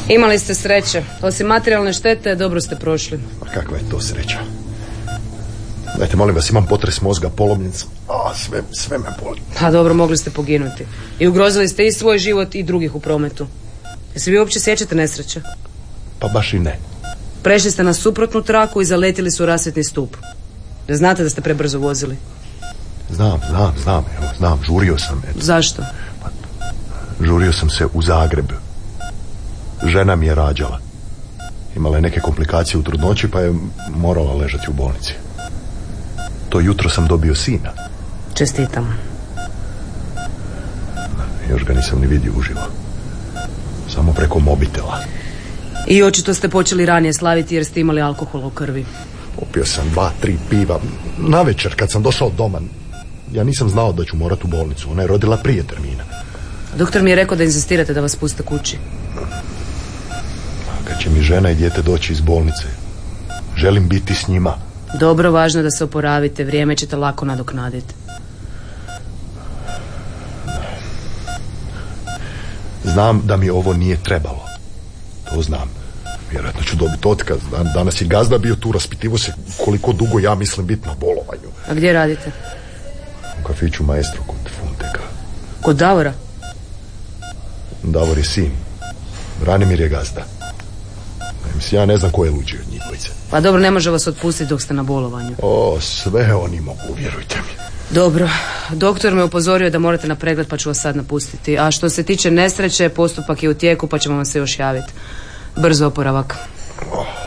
Imali ste sreće. Osim materijalne štete, dobro ste prošli. A kakva je to sreća? Dajte, molim vas, imam potres mozga, polomnica. Sve me boli. Pa dobro, mogli ste poginuti. I ugrozili ste i svoj život i drugih u prometu. Jesi vi uopće sjećate nesreće? Pa baš i ne. Prešli ste na suprotnu traku i zaletili su u rasvjetni stup. Da znate da ste prebrzo vozili? Znam, žurio sam. Zašto? Pa, žurio sam se u Zagreb. Žena mi je rađala. Imala je neke komplikacije u trudnoći, pa je morala ležati u bolnici. To jutro sam dobio sina. Čestitam. Još ga nisam ni vidio uživo. Samo preko mobitela. I očito ste počeli ranije slaviti jer ste imali alkohola u krvi. Popio sam 2-3 piva. Navečer kad sam došao doma, ja nisam znao da ću morat u bolnicu. Ona je rodila prije termina. Doktor mi je rekao da inzistirate da vas puste kući. Kad će mi žena i dijete doći iz bolnice, želim biti s njima. Dobro, važno je da se oporavite. Vrijeme ćete lako nadoknaditi. Znam da mi ovo nije trebalo. To znam. Vjerojatno ću dobiti otkaz. Danas je gazda bio tu, raspitivo se koliko dugo ja mislim biti na bolovanju. A gdje radite? U kafiću Maestro kod Funteka. Kod Davora? Davor je sin. Branimir je gazda. Mislim, ja ne znam ko je luđi od njih dvojice. Pa dobro, ne može vas otpustiti dok ste na bolovanju. Sve oni mogu, vjerujte mi. Dobro, doktor me upozorio da morate na pregled, pa ću vas sad napustiti. A što se tiče nesreće, postupak je u tijeku, pa ćemo vam se još javiti. Brzo oporavak.